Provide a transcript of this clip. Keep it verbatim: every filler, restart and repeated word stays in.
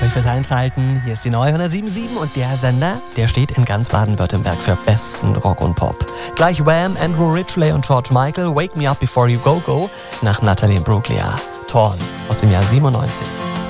euch fürs Einschalten. Hier ist die neue hundertsieben Komma sieben und der Sender, der steht in ganz Baden-Württemberg für besten Rock und Pop. Gleich Wham, Andrew Ridgeley und George Michael, Wake Me Up Before You Go Go nach Natalie Imbruglia. Torn aus dem Jahr siebenundneunzig.